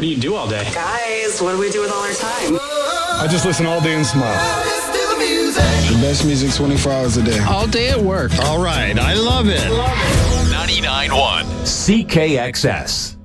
What do you do all day? Guys, what do we do with all our time? I just listen all day and smile. The best music 24 hours a day. All day at work. All right, I love it. 99.1 CKXS.